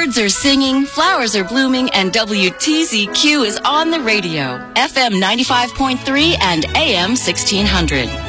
Birds are singing, flowers are blooming, and WTZQ is on the radio. FM 95.3 and AM 1600.